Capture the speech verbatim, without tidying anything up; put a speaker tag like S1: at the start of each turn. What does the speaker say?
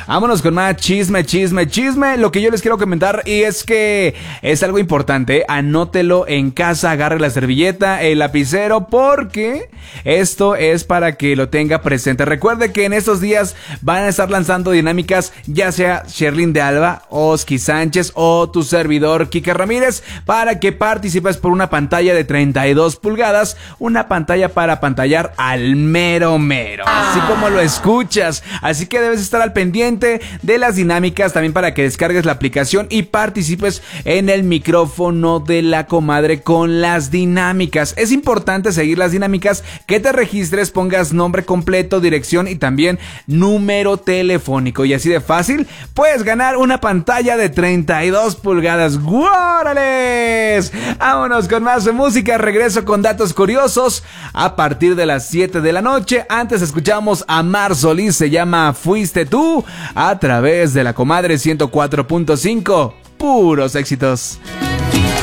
S1: Vámonos con más chisme, chisme, chisme. Lo que yo les quiero comentar y es que es algo importante. Anótelo en casa, agarre la servilleta, el lapicero, porque esto es para que lo tenga presente. Recuerde que en estos días van a estar lanzando dinámicas, ya sea Sherlyn de Alba, Oski Sánchez o tu servidor Kike Ramírez, para que participes por una pantalla de treinta y dos pulgadas, una pantalla para pantallar al mero mero, así como lo escuchas. Así que debes estar al pendiente de las dinámicas, también para que descargues la aplicación y participes en el micrófono de la comadre con las dinámicas. Es importante seguir las dinámicas, que te registres, pongas nombre completo, dirección y también número telefónico, y así de fácil puedes ganar una pantalla de treinta y dos pulgadas. ¡Guárales! Vámonos con más música. Regreso con datos curiosos a partir de las siete de la noche. Antes escuchamos a Mar Solís, se llama Fuiste Tú, a través de la comadre ciento cuatro punto cinco. Puros éxitos.